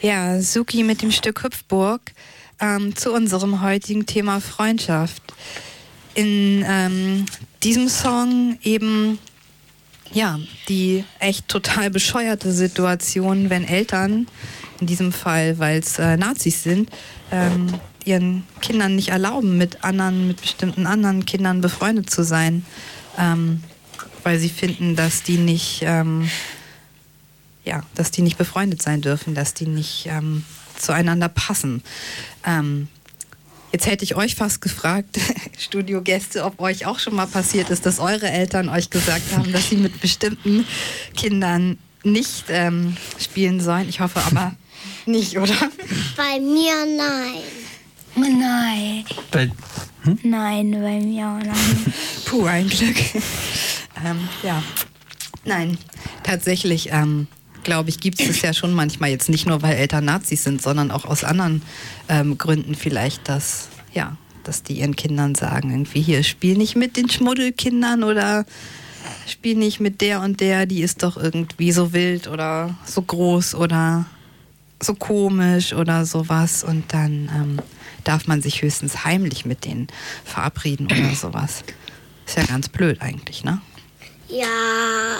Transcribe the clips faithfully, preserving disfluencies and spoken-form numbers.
Ja, Suki mit dem Stück Hüpfburg ähm, zu unserem heutigen Thema Freundschaft. In ähm, diesem Song eben, ja, die echt total bescheuerte Situation, wenn Eltern, in diesem Fall, weil es äh, Nazis sind, ähm, ihren Kindern nicht erlauben, mit anderen, mit bestimmten anderen Kindern befreundet zu sein, ähm, weil sie finden, dass die nicht, ähm, ja, dass die nicht befreundet sein dürfen, dass die nicht ähm, zueinander passen. Ähm, jetzt hätte ich euch fast gefragt, Studiogäste, ob euch auch schon mal passiert ist, dass eure Eltern euch gesagt haben, dass sie mit bestimmten Kindern nicht ähm, spielen sollen. Ich hoffe aber nicht, oder? Bei mir nein. Nein. Bei, hm? Nein, bei mir auch nein. Puh, ein Glück. ähm, ja, nein, tatsächlich, ähm, glaube ich, gibt es das ja schon manchmal, jetzt nicht nur, weil Eltern Nazis sind, sondern auch aus anderen ähm, Gründen vielleicht, dass, ja, dass die ihren Kindern sagen, irgendwie hier, spiel nicht mit den Schmuddelkindern oder spiel nicht mit der und der, die ist doch irgendwie so wild oder so groß oder so komisch oder sowas, und dann ähm, darf man sich höchstens heimlich mit denen verabreden oder sowas. Ist ja ganz blöd eigentlich, ne? Ja.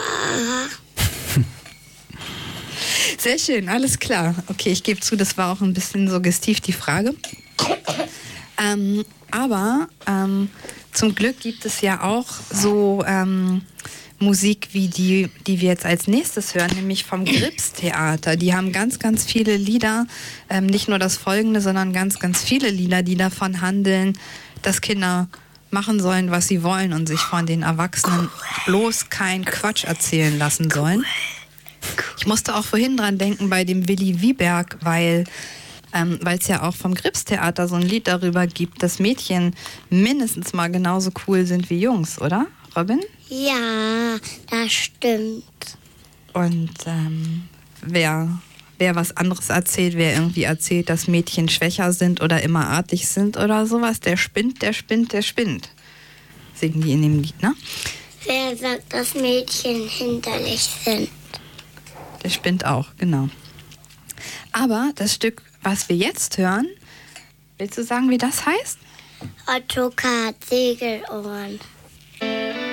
Sehr schön, alles klar. Okay, ich gebe zu, das war auch ein bisschen suggestiv, die Frage. Ähm, aber ähm, zum Glück gibt es ja auch so ähm, Musik wie die, die wir jetzt als nächstes hören, nämlich vom Gripstheater. Die haben ganz, ganz viele Lieder, ähm, nicht nur das folgende, sondern ganz, ganz viele Lieder, die davon handeln, dass Kinder machen sollen, was sie wollen und sich von den Erwachsenen bloß kein Quatsch erzählen lassen sollen. Ich musste auch vorhin dran denken bei dem Willi Wieberg, weil ähm, weil es ja auch vom Gripstheater so ein Lied darüber gibt, dass Mädchen mindestens mal genauso cool sind wie Jungs, oder, Robin? Ja, das stimmt. Und ähm, wer, wer was anderes erzählt, wer irgendwie erzählt, dass Mädchen schwächer sind oder immer artig sind oder sowas, der spinnt, der spinnt, der spinnt. Singen die in dem Lied, ne? Wer sagt, dass Mädchen hinterlich sind? Der spinnt auch, genau. Aber das Stück, was wir jetzt hören, willst du sagen, wie das heißt? Ottokar Segelohren.